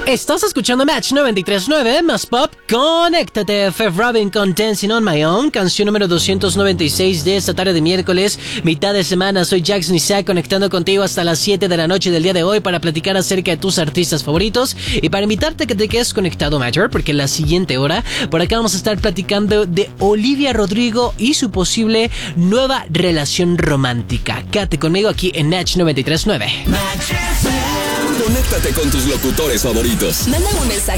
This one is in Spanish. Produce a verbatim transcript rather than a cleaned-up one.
Estás escuchando Match noventa y tres punto nueve, más pop, conéctate. Fev Robin con Dancing on My Own, canción número doscientos noventa y seis de esta tarde de miércoles, mitad de semana. Soy Jackson Isaac, conectando contigo hasta las siete de la noche del día de hoy para platicar acerca de tus artistas favoritos y para invitarte a que te quedes conectado, Mayor, porque en la siguiente hora, por acá vamos a estar platicando de Olivia Rodrigo y su posible nueva relación romántica. Quédate conmigo aquí en Match noventa y tres punto nueve. Conéctate con tus locutores favoritos. Manda un mensaje